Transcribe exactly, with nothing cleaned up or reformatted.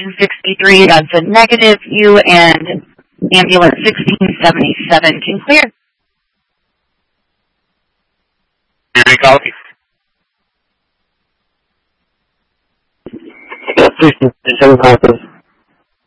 two sixty-three, that's a negative. You and ambulance sixteen seventy-seven can clear. Any copy? sixteen seventy-seven copies.